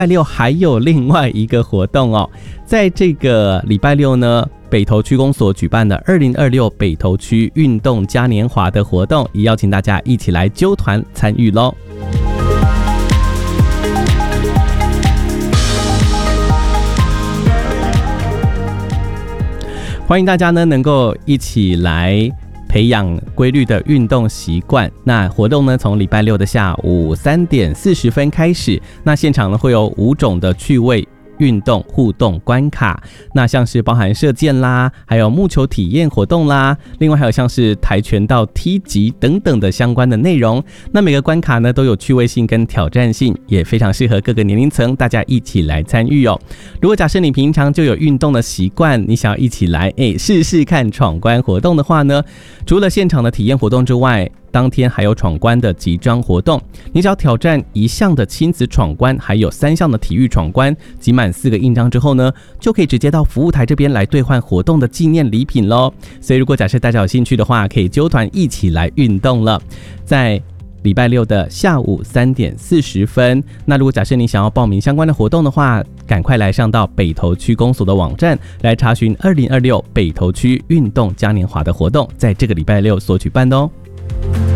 拜六还有另外一个活动哦，在这个礼拜六呢，北投区公所举办的2026北投区运动嘉年华的活动，也邀请大家一起来揪团参与咯。欢迎大家呢能够一起来培养规律的运动习惯。那活动呢从礼拜六的下午3点40分开始，那现场呢会有5种的趣味运动互动关卡，那像是包含射箭啦，还有木球体验活动啦，另外还有像是跆拳道、踢击等等的相关的内容。那每个关卡呢都有趣味性跟挑战性，也非常适合各个年龄层大家一起来参与哦。如果假设你平常就有运动的习惯，你想要一起来试试看闯关活动的话呢，除了现场的体验活动之外，当天还有闯关的集章活动，你只要挑战1项的亲子闯关，还有3项的体育闯关，集满4个印章之后呢，就可以直接到服务台这边来兑换活动的纪念礼品咯。所以如果假设大家有兴趣的话，可以揪团一起来运动了。在礼拜六的下午3点40分，那如果假设你想要报名相关的活动的话，赶快来上到北投区公所的网站来查询2026北投区运动嘉年华的活动，在这个礼拜六所举办的哦。